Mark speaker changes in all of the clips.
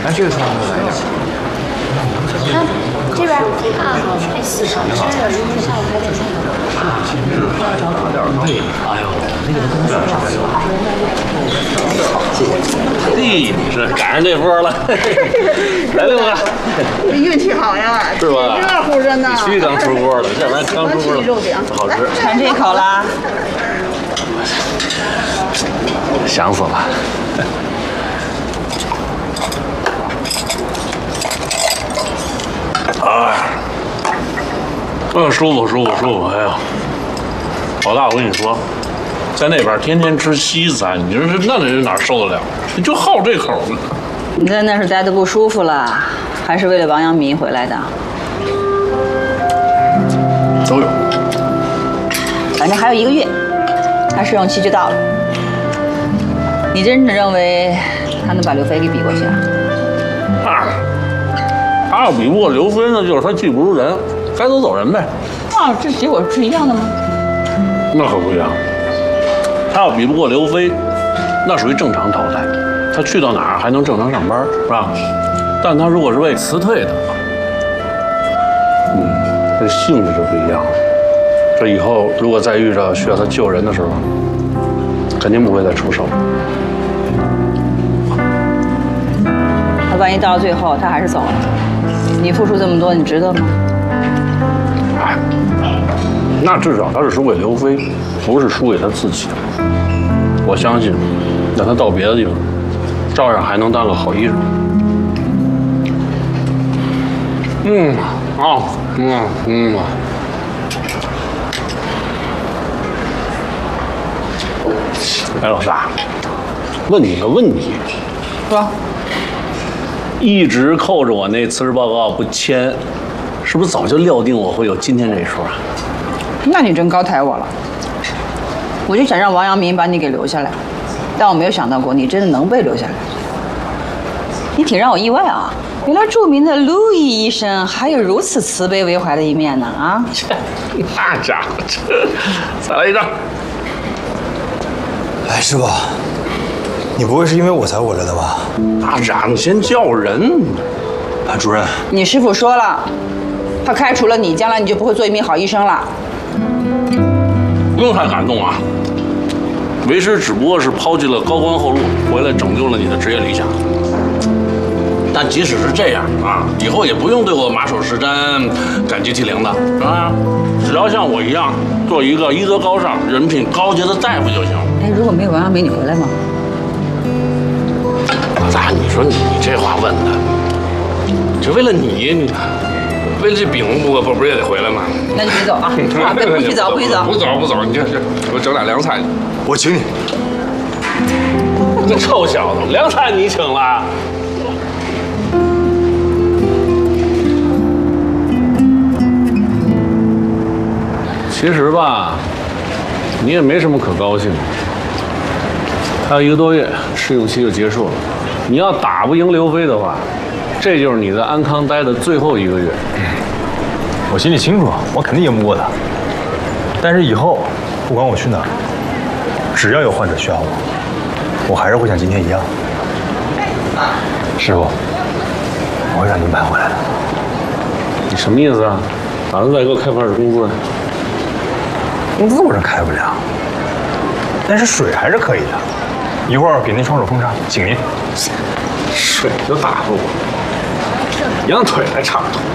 Speaker 1: 哎，这个菜没有来呀？
Speaker 2: 这边啊，市场是下午5点钟。
Speaker 1: 对，哎呦，那个东西
Speaker 3: 嘿，你是赶上这波了，来六个，
Speaker 4: 运气好呀，
Speaker 3: 是吧？
Speaker 4: 热乎着呢。
Speaker 3: 必须刚出锅的，要不然刚出锅的好吃。
Speaker 4: 尝这口啦，
Speaker 3: 想死了。哎，舒服舒服舒服！哎呀，老大，我跟你说，在那边天天吃西餐，你说那人哪受得了？你就好这口呢。
Speaker 4: 你在那是待得不舒服了，还是为了王阳明回来的？
Speaker 3: 都有。
Speaker 4: 反正还有1个月，他试用期就到了。你真的认为他能把刘飞给比过去啊？
Speaker 3: 他要比不过刘飞，那就是他技不如人，该走走人呗。
Speaker 4: 啊，这结果是一样的吗？
Speaker 3: 那可不一样。他要比不过刘飞，那属于正常淘汰，他去到哪儿还能正常上班，是吧？但他如果是被辞退的，这性质就不一样了。这以后如果再遇着需要他救人的时候，肯定不会再出手。
Speaker 4: 那万一到了最后他还是走了，你付出这么多，你值得吗？
Speaker 3: 哎，那至少他是输给刘飞，不是输给他自己。我相信，让他到别的地方，照样还能当个好医生。哎，老大，问你个问题，
Speaker 4: 说，
Speaker 3: 一直扣着我那辞职报告不签，是不是早就料定我会有今天这一出啊？
Speaker 4: 那你真高抬我了。我就想让王阳明把你给留下来，但我没有想到过你真的能被留下来。你挺让我意外啊！原来著名的路易医生还有如此慈悲为怀的一面呢啊！
Speaker 3: 那家伙，再来一张。
Speaker 1: 哎，师傅，你不会是因为我才回来的吧？
Speaker 3: 那家伙先叫人。
Speaker 1: 啊，主任，
Speaker 4: 你师傅说了，他开除了你，将来你就不会做一名好医生了。
Speaker 3: 不用太感动啊，为师只不过是抛弃了高官厚禄，回来拯救了你的职业理想。但即使是这样啊，以后也不用对我马首是瞻、感激涕零的，是吧？只要像我一样，做一个医德高尚、人品高洁的大夫就行。
Speaker 4: 哎，如果没有王阳明，你回来吗？
Speaker 3: 老大，你说你这话问的，就为了你为了这饼不也得回来吗？
Speaker 4: 那就别走啊！不许走，不许走！
Speaker 3: 不走不走，你这我整俩凉菜。
Speaker 1: 我请你。
Speaker 3: 这臭小子，凉菜你请了？其实吧，你也没什么可高兴的。还有1个多月，试用期就结束了。你要打不赢刘飞的话，这就是你在安康待的最后1个月。
Speaker 1: 我心里清楚，我肯定赢不过他。但是以后，不管我去哪儿，只要有患者需要我，我还是会像今天一样。师傅，我会让您搬回来的。
Speaker 3: 你什么意思啊？打算再给我开点工资？
Speaker 1: 工资我是开不了，但是水还是可以的。一会儿给您双手封杀，请您。
Speaker 3: 水就打不过，羊腿还差不多。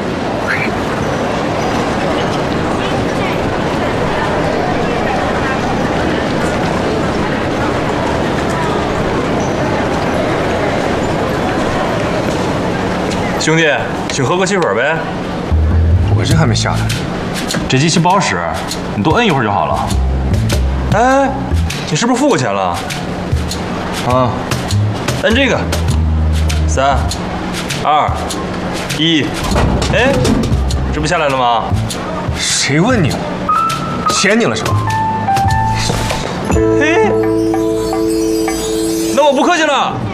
Speaker 1: 兄弟，请喝个汽水呗。我这还没下来，这机器不好使，你多摁一会儿就好了。哎，你是不是付过钱了？啊，摁这个。3、2、1，哎，这不下来了吗？谁问你了？钱你了是吧？嘿，那我不客气了。